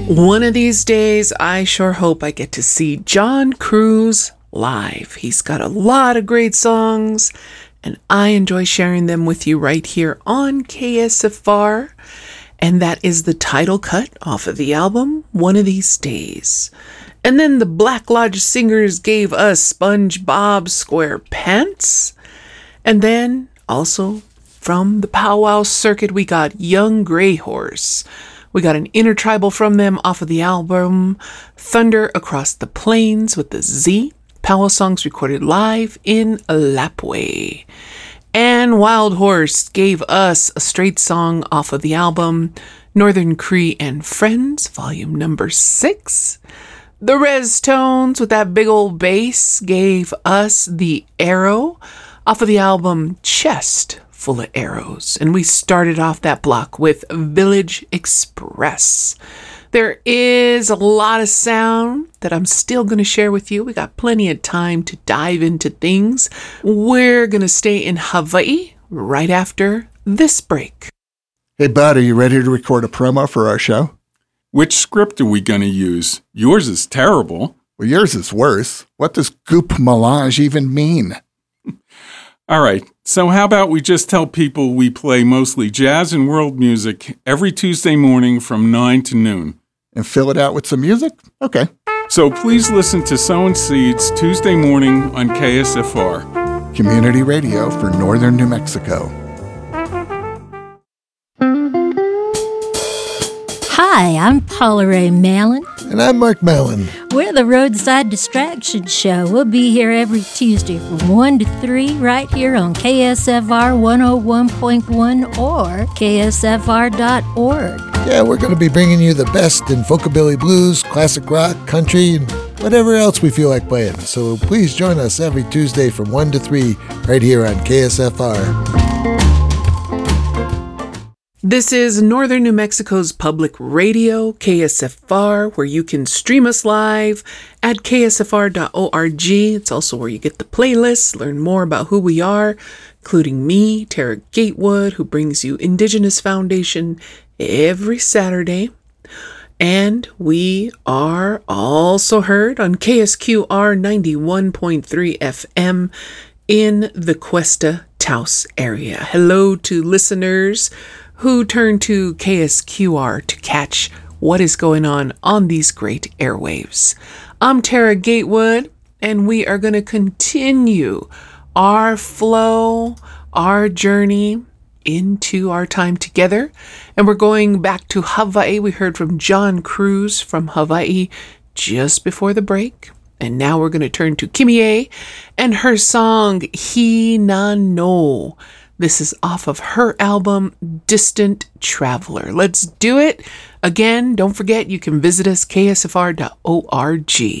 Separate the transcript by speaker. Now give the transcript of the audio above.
Speaker 1: One of these days, I sure hope I get to see John Cruz live. He's got a lot of great songs, and I enjoy sharing them with you right here on KSFR. And that is the title cut off of the album, One of These Days. And then the Black Lodge Singers gave us SpongeBob SquarePants. And then also from the powwow circuit, we got Young Grey Horse. We got an intertribal from them off of the album Thunder Across the Plains with the Z. Powwow songs recorded live in Lapwai. And Wild Horse gave us a straight song off of the album Northern Cree and Friends, volume number 6. The Res Tones with that big old bass gave us The Arrow off of the album Chest Full of Arrows. And we started off that block with Village Express. There is a lot of sound that I'm still going to share with you. We got plenty of time to dive into things. We're going to stay in Hawaii right after this break.
Speaker 2: Hey, bud, are you ready to record a promo for our show?
Speaker 3: Which script are we going to use? Yours is terrible.
Speaker 2: Well, yours is worse. What does goop melange even mean?
Speaker 3: All right, so how about we just tell people we play mostly jazz and world music every Tuesday morning from 9 to noon.
Speaker 2: And fill it out with some music? Okay.
Speaker 3: So please listen to Sowing Seeds Tuesday morning on KSFR.
Speaker 2: Community radio for Northern New Mexico.
Speaker 4: Hi, I'm Paula Ray Mallon.
Speaker 5: And I'm Mark Mallon.
Speaker 4: We're the Roadside Distraction Show. We'll be here every Tuesday from 1 to 3 right here on KSFR 101.1 or KSFR.org.
Speaker 5: Yeah, we're going to be bringing you the best in folkabilly blues, classic rock, country, and whatever else we feel like playing. So please join us every Tuesday from 1 to 3 right here on KSFR.
Speaker 1: This is Northern New Mexico's public radio, KSFR, where you can stream us live at ksfr.org. It's also where you get the playlists, learn more about who we are, including me, Tara Gatewood, who brings you Indigenous Foundation every Saturday. And we are also heard on KSQR 91.3 FM in the Cuesta Taos area. Hello to listeners who turn to KSQR to catch what is going on these great airwaves. I'm Tara Gatewood, and we are going to continue our flow, our journey into our time together. And we're going back to Hawaii. We heard from John Cruz from Hawaii just before the break. And now we're going to turn to Kimie and her song, Hinano. This is off of her album, Distant Traveler. Let's do it. Again, don't forget you can visit us, ksfr.org.